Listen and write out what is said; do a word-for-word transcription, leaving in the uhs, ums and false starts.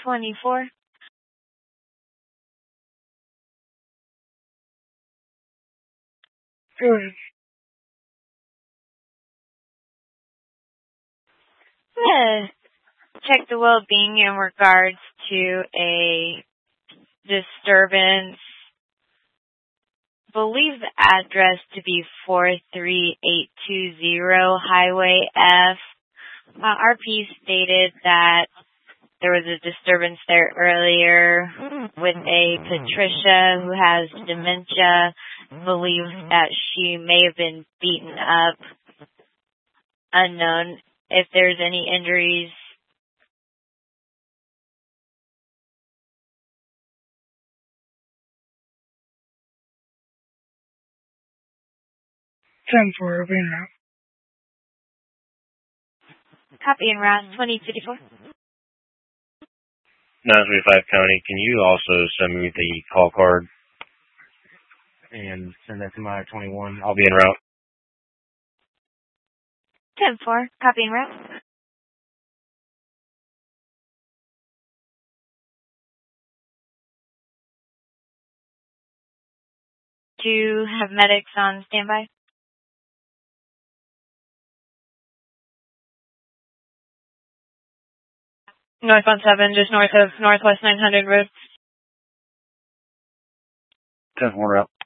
twenty-four. Good. Uh, check the well-being in regards to a disturbance. Believe the address to be four three eight two zero Highway F. Uh, R P stated that there was a disturbance there earlier with a Patricia who has dementia. Believes that she may have been beaten up. Unknown if there's any injuries. ten four, being route. Copy en route, twenty fifty-four. nine twenty-five County, can you also send me the call card and send that to my twenty-one? I'll be en route. ten four, copy en route. Do you have medics on standby? Northbound seven, just north of Northwest nine hundred Road. ten four route.